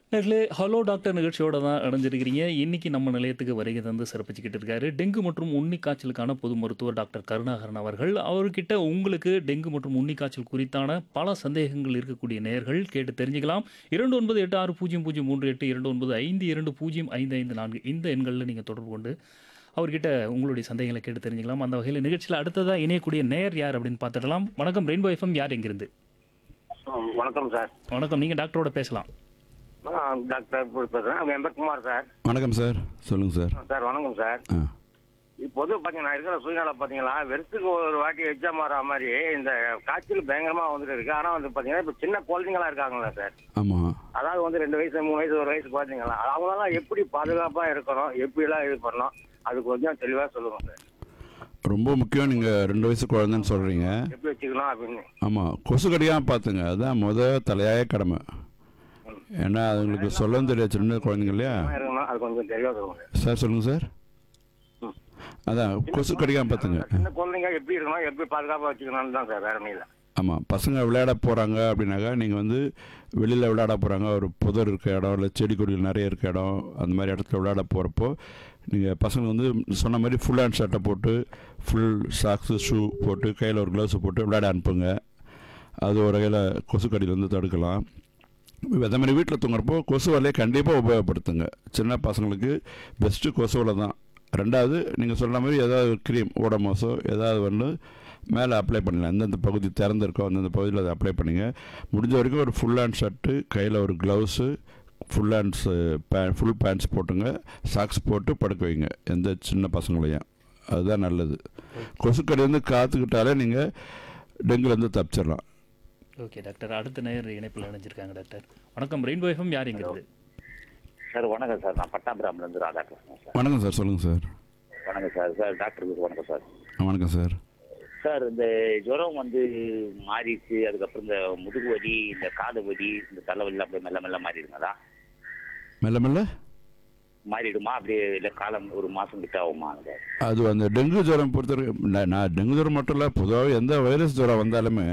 நேர்களே hello doctor நிகழ்ச்சியோட தான் இணைஞ்சிருக்கிறீங்க. இன்னைக்கு நம்ம நிலையத்துக்கு வருகை தந்து சிறப்பிச்சுக்கிட்டு இருக்காரு. டெங்கு மற்றும் உண்ணி காய்ச்சலுக்கான பொது மருத்துவர் டாக்டர் கருணாகரன் அவர்கள். அவர்கிட்ட உங்களுக்கு டெங்கு மற்றும் உண்ணி காய்ச்சல் குறித்தான பல சந்தேகங்கள் இருக்கக்கூடிய நேயர்கள் கேட்டு தெரிஞ்சுக்கலாம். 29860038 2952205554 இந்த எண்களில் நீங்கள் தொடர்பு கொண்டு அவர்கிட்ட உங்களுடைய சந்தேகங்களை கேட்டு தெரிஞ்சுக்கலாம். அந்த வகையில் நிகழ்ச்சியில் அடுத்ததாக இணையக்கூடிய நேயர் யார் அப்படின்னு பார்த்துடலாம். வணக்கம் ரெயின்போ எஃப்எம், யார் எங்கிருந்து? வணக்கம் சார். வணக்கம், நீங்கள் டாக்டரோட பேசலாம். டாக்டர் பேசுகிறேன். என் பேர் குமார் சார். வணக்கம் சார், சொல்லுங்கள் சார். சார் வணக்கம் சார். ஆ இப்போது பார்த்தீங்கன்னா இருக்கிற சூழ்நிலை பார்த்தீங்களா, வருஷத்துக்கு ஒரு வாட்டி எக்ஸாம் வர மாதிரி இந்த காய்ச்சல் பயங்கரமாக வந்துட்டு இருக்கு. ஆனால் வந்து பார்த்தீங்கன்னா இப்போ சின்ன குழந்தைங்களா இருக்காங்களா சார், ஆமாம். அதாவது வந்து 2 வயசு 3 வயசு 1 வயசு பார்த்தீங்களா, அவங்களாம் எப்படி பாதுகாப்பாக இருக்கணும், எப்படிலாம் இது பண்ணணும், அது கொஞ்சம் தெளிவாக சொல்லுங்கள் சார். ரொம்ப முக்கியம். நீங்கள் 2 வயசு குழந்தைன்னு சொல்கிறீங்க. எப்படி வச்சுக்கலாம் அப்படின்னு. ஆமாம், கொசு கடிக்காமல் பார்த்துங்க. அதுதான் தலையாய கடமை. ஏன்னா அதுங்களுக்கு சொல்லவும் தெரியாது, சின்ன குழந்தைங்க இல்லையா. இருக்கணும், அது கொஞ்சம் தெளிவாக சொல்லுங்கள் சார். சொல்லுங்கள் சார். அதான் கொசு கடிக்காமல் பார்த்துங்க. சின்ன குழந்தைங்க எப்படி இருக்கணும், எப்படி பாதுகாப்பாக வச்சுக்கணும்னு தான் சார், வேற ஒன்றும் இல்லை. ஆமாம், பசங்க விளையாட போகிறாங்க அப்படின்னாக்கா நீங்கள் வந்து வெளியில் விளையாட போகிறாங்க, ஒரு புதர் இருக்க இடம் இல்லை செடி கொடிகள் நிறைய இருக்க இடம், அந்த மாதிரி இடத்துல விளையாட போகிறப்போ நீங்கள் பசங்க வந்து சொன்ன மாதிரி ஃபுல் ஹேண்ட் ஷர்ட்டை போட்டு ஃபுல் சாக்ஸு ஷூ போட்டு கையில் ஒரு க்ளவுஸை போட்டு விளையாட அனுப்புங்க. அது ஒரு வகையில் கொசு கடியிலேருந்து தடுக்கலாம். அதே மாதிரி வீட்டில் தூங்குறப்போ கொசு வலையை கண்டிப்பாக உபயோகப்படுத்துங்க. சின்ன பசங்களுக்கு பெஸ்ட்டு கொசு வலை தான். ரெண்டாவது நீங்கள் சொல்கிற மாதிரி ஏதாவது க்ரீம் ஓடமோஸோ ஏதாவது ஒன்று மேலே அப்ளை பண்ணலாம். எந்தெந்த பகுதி திறந்துருக்கோ அந்தந்த பகுதியில் அதை அப்ளை பண்ணிங்க. முடிஞ்ச வரைக்கும் ஒரு ஃபுல் ஹேண்ட் ஷர்ட்டு, கையில் ஒரு க்ளவுஸு, ஃபுல் பேண்ட்ஸ் போட்டுங்க, சாக்ஸ் போட்டு படுக்க வைங்க எந்த சின்ன பசங்களையும். அதுதான் நல்லது. கொசுக்கடி வந்து காத்துக்கிட்டாலே நீங்கள் டெங்குலேருந்து தப்பிச்சிடலாம். ஓகே டாக்டர், அடுத்த நேயர் இணைப்பில் இணைஞ்சிருக்காங்க. டாக்டர் வணக்கம், ரெயின்போ எஃப்எம், யார் எங்கிறது? சார் வணக்கம் சார், நான் பட்டாபிராமிலேருந்து ராதா பேசுகிறேன் சார். வணக்கம் சார், சொல்லுங்கள் சார். வணக்கம் சார். சார் டாக்டருக்கு வணக்கம் சார். வணக்கம் சார். சார் இந்த ஜுரம் வந்து மாறிடுச்சு, அதுக்கப்புறம் இந்த முதுகு வலி, இந்த காது வலி, இந்த தலைவலி அப்படியே மெல்ல மெல்ல மாறிடுங்களா? மெல்ல மெல்ல மாறிடுமா? அப்படியே இல்லை காலம் ஒரு மாதம் கிட்ட ஆகுமா சார்? அது அந்த டெங்கு ஜுரம் பொறுத்தவரைக்கும் நான் டெங்கு ஜுரம் மட்டும் இல்லை, பொதுவாக எந்த வைரஸ் ஜுரம் வந்தாலுமே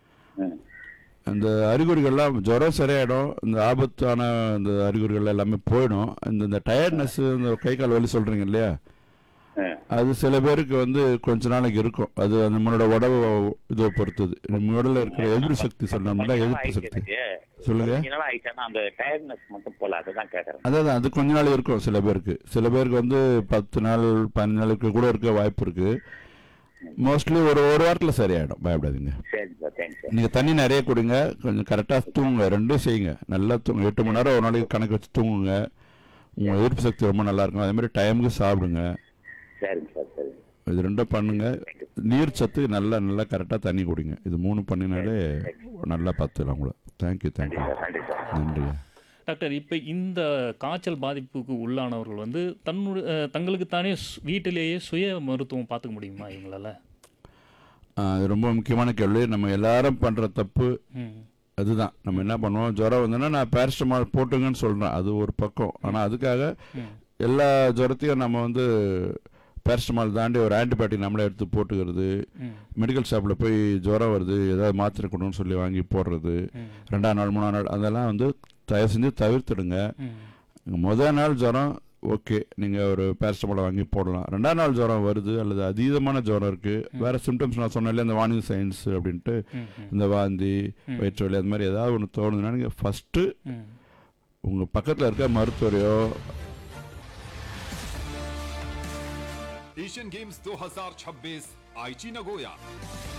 அந்த அறிகுறிகள்லாம் ஜுரம் சரியாயிடும். இந்த ஆபத்தான இந்த அறிகுறிகள் எல்லாமே போயிடும். இந்த டயர்ட்னஸ், இந்த கை கால் வலி சொல்கிறீங்க இல்லையா, அது சில பேருக்கு வந்து கொஞ்ச நாளைக்கு இருக்கும். அது நம்மளோட உடம்பு இதை பொறுத்தது. நம்ம உடலில் இருக்கிற எதிர்ப்பு சக்தி சொல்லணும்ல, எதிர்ப்பு சக்தி சொல்லுங்க. அந்த டயர்ட்னஸ் மட்டும் போல, அதுதான் கேட்குறேன். அதான் அது கொஞ்ச நாள் இருக்கும் சில பேருக்கு. சில பேருக்கு வந்து 10 நாள் 15 நாளுக்கு கூட இருக்க வாய்ப்பு இருக்குது. மோஸ்ட்லி ஒரு வாரத்தில் சரியாயிடும், பயப்படாதீங்க. நீங்கள் தண்ணி நிறைய குடிங்க, கொஞ்சம் கரெக்டாக தூங்குங்க. ரெண்டும் செய்யுங்க, நல்லா தூங்க. 8 மணி நேரம் ஒரு நாளைக்கு கணக்கு வச்சு தூங்குங்க. உங்கள் எதிர்ப்பு சக்தி ரொம்ப நல்லா இருக்கும். அதே மாதிரி டைமுக்கு சாப்பிடுங்க. சரிங்க சார். சரி, இது ரெண்டும் பண்ணுங்க. நீர் சத்து நல்லா நல்லா கரெக்டாக தண்ணி குடிங்க. இது 3 பண்ணினாலே நல்லா பார்த்துக்கலாம் கூட. தேங்க்யூ. நன்றி டாக்டர். இப்போ இந்த காய்ச்சல் பாதிப்புக்கு உள்ளானவர்கள் வந்து தங்களுக்குத்தானே வீட்டிலேயே சுய மருத்துவம் பார்த்துக்க முடியுமா இவங்களால? அது ரொம்ப முக்கியமான கேள்வி. நம்ம எல்லாரும் பண்ணுற தப்பு அதுதான். நம்ம என்ன பண்ணுவோம், ஜுரம் வந்தோன்னா நான் பேரஸ்டமால் போட்டுங்கன்னு சொல்கிறேன், அது ஒரு பக்கம். ஆனால் அதுக்காக எல்லா ஜுரத்தையும் நம்ம வந்து பேரஸ்டமால் தாண்டி ஒரு ஆன்டிபயோட்டிக் நம்மளே எடுத்து போட்டுக்கிறது, மெடிக்கல் ஷாப்பில் போய் ஜுரம் வருது ஏதாவது மாத்திரை கொடுன்னு சொல்லி வாங்கி போடுறது, 2ஆம் நாள் 3ஆம் நாள் அதெல்லாம் வந்து தயவு செஞ்சு தவிர்த்துடுங்க. முதல் நாள் ஜுரம் ஓகே, நீங்கள் ஒரு பேரஸ்டமாலை வாங்கி போடலாம். 2ஆம் நாள் ஜுரம் வருது அல்லது அதீதமான ஜுரம் இருக்குது, வேறு சிம்டம்ஸ் நான் சொன்னாலே இந்த வார்னிங் சைன்ஸ் அப்படின்ட்டு, இந்த வாந்தி, வயிற்று வலி, அது மாதிரி ஏதாவது ஒன்று தோணுதுன்னா நீங்கள் ஃபஸ்ட்டு உங்கள் பக்கத்தில் இருக்க மருத்துவரையோ. एशियन गेम्स 2026 आईची नगोया।